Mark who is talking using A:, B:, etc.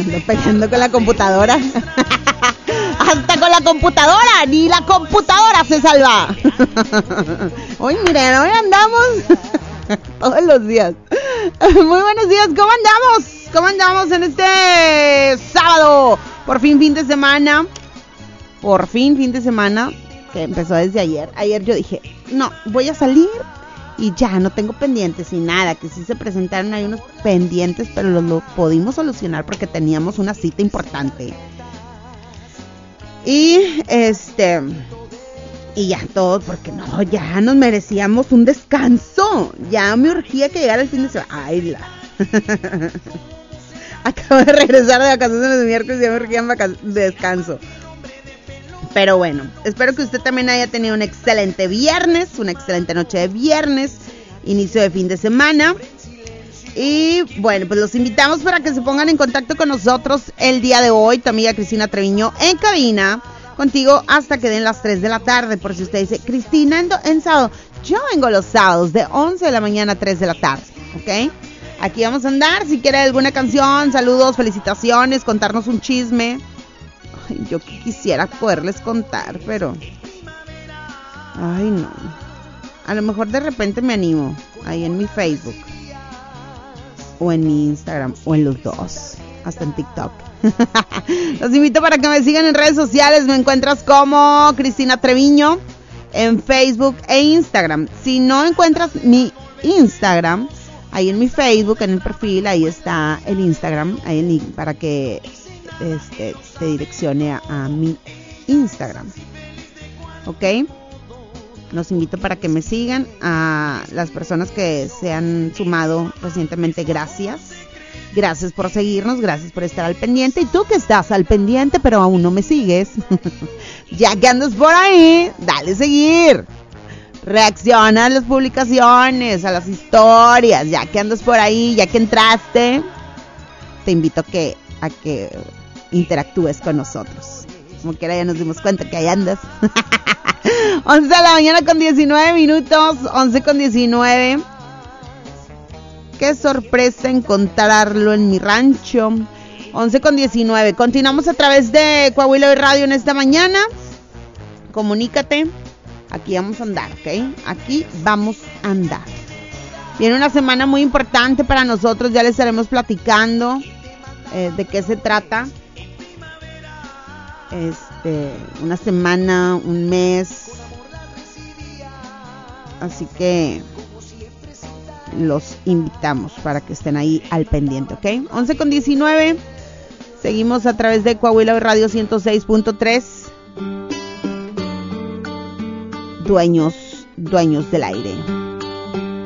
A: Ando peleando con la computadora. Hasta con la computadora, ni la computadora se salva. Hoy miren, hoy andamos todos los días. Muy buenos días, ¿cómo andamos? ¿Cómo andamos en este sábado? Por fin fin de semana. Por fin fin de semana, que empezó desde ayer. Ayer yo dije, no, voy a salir y ya, no tengo pendientes ni nada. Que sí se presentaron ahí unos pendientes, pero lo pudimos solucionar porque teníamos una cita importante. Y y ya todo, porque no, ya nos merecíamos un descanso. Ya me urgía que llegara el fin de semana. Ay, acabo de regresar de vacaciones el miércoles y ya me urgía de descanso. Pero bueno, espero que usted también haya tenido un excelente viernes, una excelente noche de viernes, inicio de fin de semana. Y bueno, pues los invitamos para que se pongan en contacto con nosotros el día de hoy. Tu amiga Cristina Treviño en cabina, contigo hasta que den las 3 de la tarde. Por si usted dice, Cristina, en sábado. Yo vengo los sábados de 11 de la mañana a 3 de la tarde, ¿ok? Aquí vamos a andar. Si quiere alguna canción, saludos, felicitaciones, contarnos un chisme. Ay, yo quisiera poderles contar, pero... ay, no. A lo mejor de repente me animo ahí en mi Facebook. O en mi Instagram, o en los dos, hasta en TikTok. Los invito para que me sigan en redes sociales. Me encuentras como Cristina Treviño en Facebook e Instagram. Si no encuentras mi Instagram, ahí en mi Facebook, en el perfil, ahí está el Instagram, ahí el link para que te direccione a mi Instagram. ¿Ok? Los invito para que me sigan. A las personas que se han sumado recientemente, gracias. Gracias por seguirnos, gracias por estar al pendiente. Y tú que estás al pendiente pero aún no me sigues, ya que andas por ahí, dale seguir. Reacciona a las publicaciones, a las historias. Ya que andas por ahí, ya que entraste, te invito a que interactúes con nosotros. Como quiera ya nos dimos cuenta que ahí andas. 11 de la mañana con 19 minutos, 11 con 19. Qué sorpresa encontrarlo en mi rancho. 11 con 19. Continuamos a través de Coahuila Radio en esta mañana. Comunícate. Aquí vamos a andar, ¿ok? Aquí vamos a andar. Viene una semana muy importante para nosotros. Ya les estaremos platicando de qué se trata. Una semana, un mes. Así que los invitamos para que estén ahí al pendiente, ¿ok? 11 con 19. Seguimos a través de Coahuila Radio 106.3. Dueños del aire.